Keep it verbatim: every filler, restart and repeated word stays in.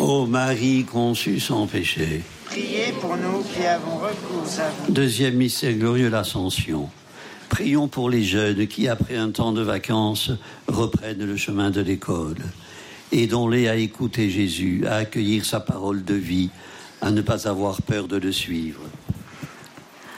Ô Marie conçue sans péché. Priez pour nous qui avons recours à vous. Deuxième mystère glorieux, l'Ascension. Prions pour les jeunes qui, après un temps de vacances, reprennent le chemin de l'école. Aidons-les à écouter Jésus, à accueillir sa parole de vie, à ne pas avoir peur de le suivre.